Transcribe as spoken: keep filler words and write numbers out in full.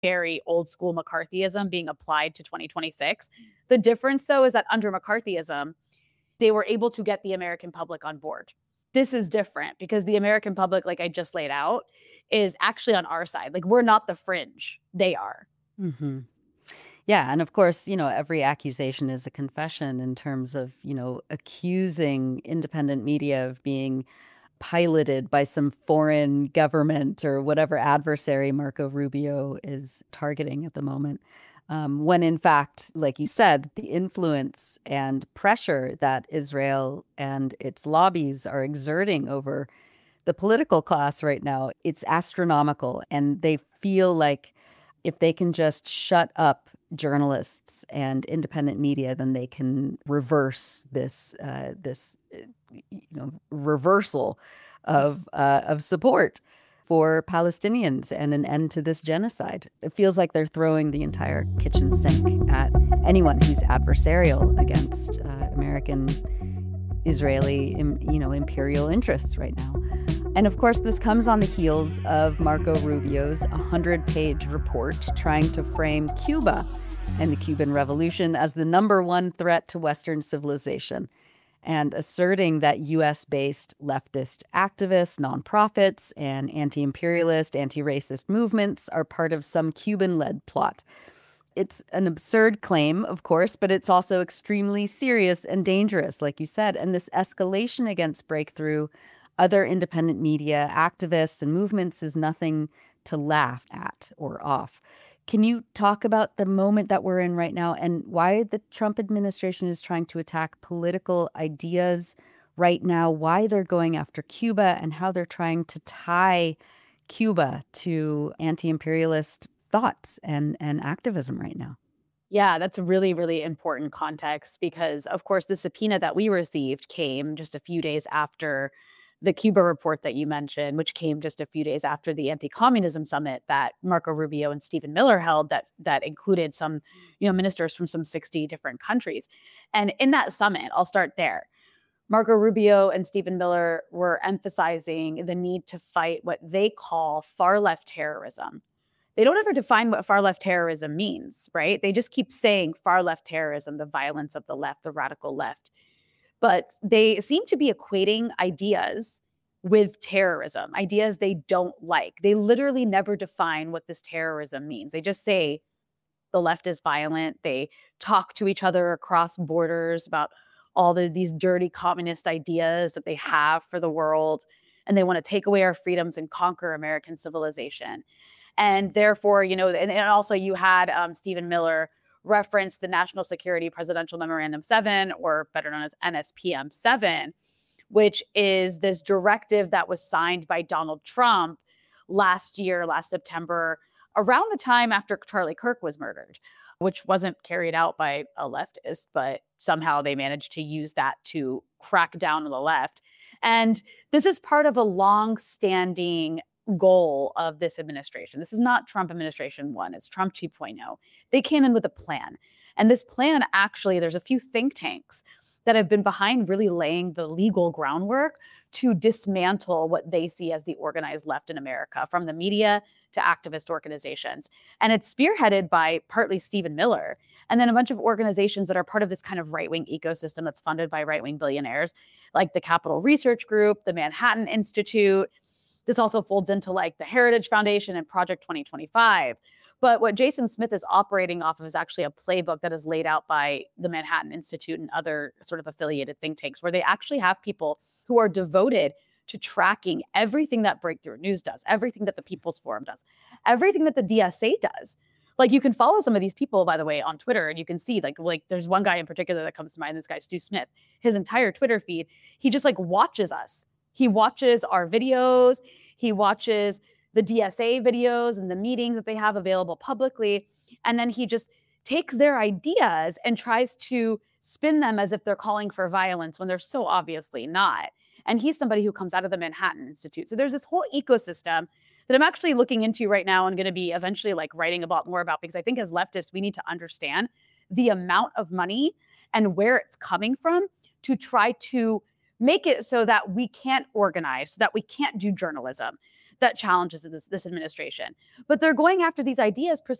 very old school McCarthyism being applied to twenty twenty-six. The difference, though, is that under McCarthyism, they were able to get the American public on board. This is different because the American public, like I just laid out, is actually on our side. Like, we're not the fringe. They are. Mm-hmm. Yeah. And of course, you know, every accusation is a confession in terms of, you know, accusing independent media of being piloted by some foreign government or whatever adversary Marco Rubio is targeting at the moment. Um, when in fact, like you said, the influence and pressure that Israel and its lobbies are exerting over the political class right now, it's astronomical. And they feel like if they can just shut up journalists and independent media, then they can reverse this uh, this uh, you know reversal of uh, of support for Palestinians and an end to this genocide. It feels like they're throwing the entire kitchen sink at anyone who's adversarial against uh, American, Israeli, you know, imperial interests right now. And of course, this comes on the heels of Marco Rubio's one hundred page report trying to frame Cuba and the Cuban Revolution as the number one threat to Western civilization, and asserting that U S-based leftist activists, nonprofits, and anti-imperialist, anti-racist movements are part of some Cuban-led plot. It's an absurd claim, of course, but it's also extremely serious and dangerous, like you said. And this escalation against Breakthrough, other independent media, activists, and movements is nothing to laugh at or off. Can you talk about the moment that we're in right now and why the Trump administration is trying to attack political ideas right now, why they're going after Cuba, and how they're trying to tie Cuba to anti-imperialist thoughts and, and activism right now? Yeah, that's a really, really important context because, of course, the subpoena that we received came just a few days after the Cuba report that you mentioned, which came just a few days after the anti-communism summit that Marco Rubio and Stephen Miller held that that included some, you know, ministers from some sixty different countries. And in that summit, I'll start there. Marco Rubio and Stephen Miller were emphasizing the need to fight what they call far left terrorism. They don't ever define what far left terrorism means, right? They just keep saying far left terrorism, the violence of the left, the radical left. But they seem to be equating ideas with terrorism, ideas they don't like. They literally never define what this terrorism means. They just say the left is violent. They talk to each other across borders about all the, these dirty communist ideas that they have for the world. And they want to take away our freedoms and conquer American civilization. And therefore, you know, and, and also you had um, Stephen Miller reference the National Security Presidential Memorandum seven, or better known as N S P M seven, which is this directive that was signed by Donald Trump last year, last September, around the time after Charlie Kirk was murdered, which wasn't carried out by a leftist, but somehow they managed to use that to crack down on the left. And this is part of a long-standing goal of this administration. This is not Trump administration one, it's Trump two point oh. They came in with a plan. And this plan, actually, there's a few think tanks that have been behind really laying the legal groundwork to dismantle what they see as the organized left in America, from the media to activist organizations. And it's spearheaded by partly Stephen Miller, and then a bunch of organizations that are part of this kind of right-wing ecosystem that's funded by right-wing billionaires, like the Capital Research Group, the Manhattan Institute. This also folds into like the Heritage Foundation and Project twenty twenty-five. But what Jason Smith is operating off of is actually a playbook that is laid out by the Manhattan Institute and other sort of affiliated think tanks, where they actually have people who are devoted to tracking everything that Breakthrough News does, everything that the People's Forum does, everything that the D S A does. Like, you can follow some of these people, by the way, on Twitter, and you can see like, like there's one guy in particular that comes to mind, this guy, Stu Smith. His entire Twitter feed, he just like watches us. He watches our videos. He watches the D S A videos and the meetings that they have available publicly. And then he just takes their ideas and tries to spin them as if they're calling for violence when they're so obviously not. And he's somebody who comes out of the Manhattan Institute. So there's this whole ecosystem that I'm actually looking into right now and going to be eventually like writing a lot more about, because I think as leftists, we need to understand the amount of money and where it's coming from to try to make it so that we can't organize, so that we can't do journalism, that challenges this this administration. But they're going after these ideas